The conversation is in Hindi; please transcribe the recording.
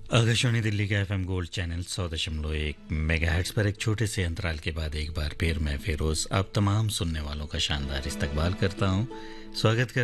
आकाशवाणी दिल्ली का एफएम गोल्ड चैनल 100.1 मेगाहर्ट्ज पर एक छोटे से अंतराल के बाद एक बार फिर मैं फिरोज आप तमाम सुनने वालों का शानदार इस्तकबाल करता हूं। स्वागत